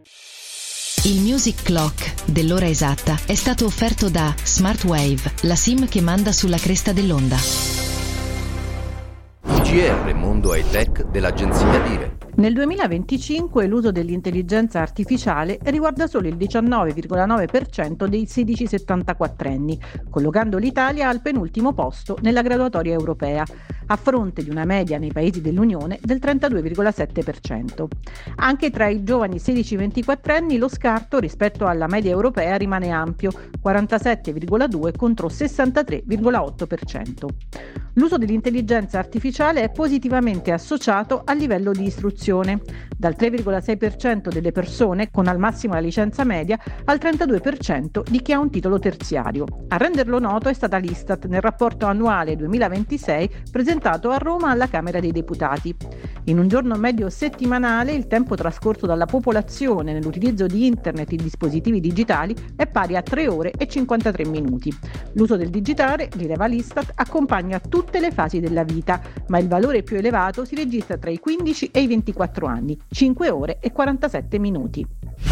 Il Music Clock dell'ora esatta è stato offerto da Smartwave, la SIM che manda sulla cresta dell'onda. GR Mondo High Tech dell'agenzia Dire. Nel 2025 l'uso dell'intelligenza artificiale riguarda solo il 19,9% dei 16-74enni, collocando l'Italia al penultimo posto nella graduatoria europea, a fronte di una media nei paesi dell'Unione del 32,7%. Anche tra i giovani 16-24enni lo scarto rispetto alla media europea rimane ampio, 47,2 contro 63,8%. L'uso dell'intelligenza artificiale è positivamente associato al livello di istruzione, dal 3,6% delle persone con al massimo la licenza media al 32% di chi ha un titolo terziario. A renderlo noto è stata l'Istat nel rapporto annuale 2026 presentato a Roma alla Camera dei Deputati. In un giorno medio settimanale il tempo trascorso dalla popolazione nell'utilizzo di internet e dispositivi digitali è pari a 3 ore e 53 minuti. L'uso del digitale, rileva l'Istat, accompagna tutte le fasi della vita, ma il valore più elevato si registra tra i 15 e i 24 anni, 5 ore e 47 minuti.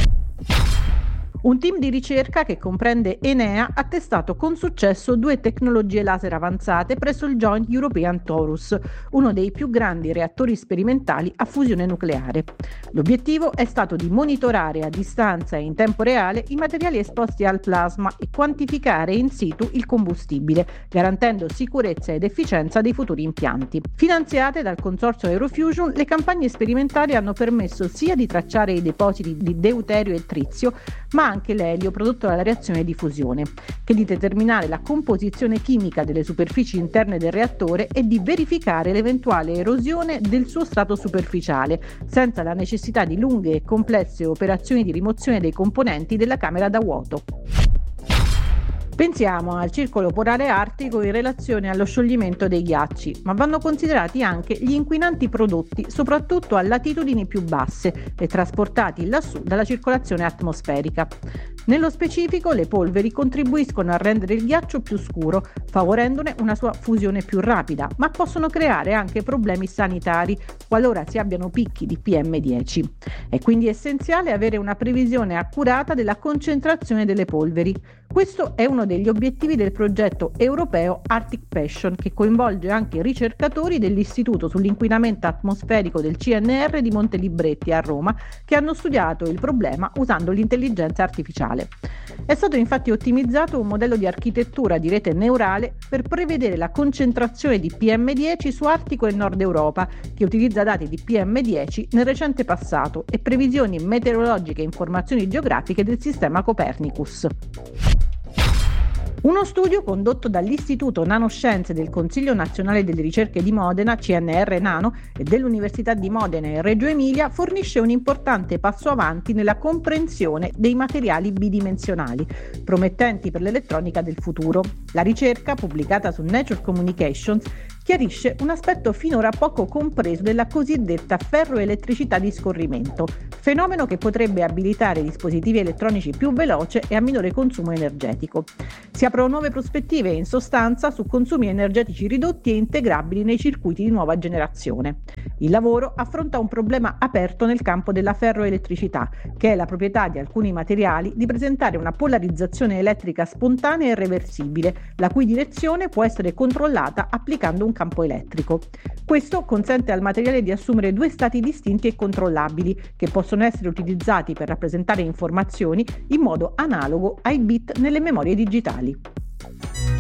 Un team di ricerca che comprende Enea ha testato con successo 2 tecnologie laser avanzate presso il Joint European Torus, uno dei più grandi reattori sperimentali a fusione nucleare. L'obiettivo è stato di monitorare a distanza e in tempo reale i materiali esposti al plasma e quantificare in situ il combustibile, garantendo sicurezza ed efficienza dei futuri impianti. Finanziate dal consorzio Aerofusion, le campagne sperimentali hanno permesso sia di tracciare i depositi di deuterio e trizio, ma anche l'elio prodotto dalla reazione di fusione, che di determinare la composizione chimica delle superfici interne del reattore e di verificare l'eventuale erosione del suo strato superficiale, senza la necessità di lunghe e complesse operazioni di rimozione dei componenti della camera da vuoto. Pensiamo al circolo polare artico in relazione allo scioglimento dei ghiacci, ma vanno considerati anche gli inquinanti prodotti soprattutto a latitudini più basse e trasportati lassù dalla circolazione atmosferica. Nello specifico, le polveri contribuiscono a rendere il ghiaccio più scuro, favorendone una sua fusione più rapida, ma possono creare anche problemi sanitari qualora si abbiano picchi di PM10. È quindi essenziale avere una previsione accurata della concentrazione delle polveri. Questo è uno degli obiettivi del progetto europeo Arctic Passion, che coinvolge anche ricercatori dell'Istituto sull'inquinamento atmosferico del CNR di Montelibretti a Roma, che hanno studiato il problema usando l'intelligenza artificiale. È stato infatti ottimizzato un modello di architettura di rete neurale per prevedere la concentrazione di PM10 su Artico e Nord Europa, che utilizza dati di PM10 nel recente passato e previsioni meteorologiche e informazioni geografiche del sistema Copernicus. Uno studio condotto dall'Istituto Nanoscienze del Consiglio Nazionale delle Ricerche di Modena, CNR Nano, e dell'Università di Modena e Reggio Emilia fornisce un importante passo avanti nella comprensione dei materiali bidimensionali, promettenti per l'elettronica del futuro. La ricerca, pubblicata su Nature Communications, chiarisce un aspetto finora poco compreso della cosiddetta ferroelettricità di scorrimento, fenomeno che potrebbe abilitare dispositivi elettronici più veloce e a minore consumo energetico. Si aprono nuove prospettive in sostanza su consumi energetici ridotti e integrabili nei circuiti di nuova generazione. Il lavoro affronta un problema aperto nel campo della ferroelettricità, che è la proprietà di alcuni materiali di presentare una polarizzazione elettrica spontanea e reversibile, la cui direzione può essere controllata applicando un campo elettrico. Questo consente al materiale di assumere 2 stati distinti e controllabili, che possono essere utilizzati per rappresentare informazioni in modo analogo ai bit nelle memorie digitali.